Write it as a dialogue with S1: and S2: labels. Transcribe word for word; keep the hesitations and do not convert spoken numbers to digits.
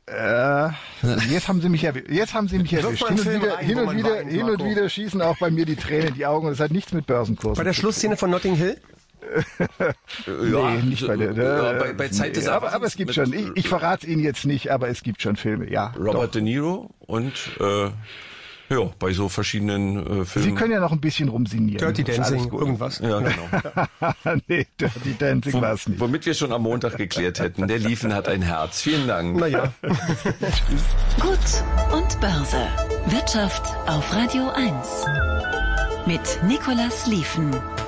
S1: Äh, jetzt haben Sie mich erwischt. Jetzt haben Sie mich erwischt. Hin und wieder, rein, hin und wieder, weint, hin und wieder schießen auch bei mir die Tränen in die Augen. Das hat nichts mit Börsenkursen.
S2: Bei der Schlussszene von Notting Hill?
S1: nee, nicht bei der.
S3: Ja, bei, bei Zeit des
S1: nee, aber, aber es gibt schon. Ich, ich verrate es Ihnen jetzt nicht, aber es gibt schon Filme. Ja.
S3: Robert
S1: doch.
S3: De Niro und äh, ja, bei so verschiedenen äh, Filmen.
S1: Sie können ja noch ein bisschen rumsinieren.
S2: Dirty Dancing, irgendwas.
S3: Ja, genau.
S1: nee, Dirty Dancing
S3: Wo,
S1: war es nicht.
S3: Womit wir schon am Montag geklärt hätten. Der Liefen hat ein Herz. Vielen Dank.
S2: Naja.
S4: Gut und Börse. Wirtschaft auf Radio eins. Mit Nicolas Liefen.